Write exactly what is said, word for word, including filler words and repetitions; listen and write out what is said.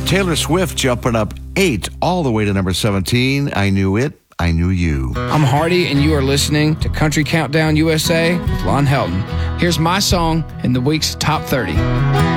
Taylor Swift jumping up eight all the way to number seventeen. I Knew It, I Knew You. I'm Hardy, and you are listening to Country Countdown U S A with Lon Helton. Here's my song in the week's top thirty.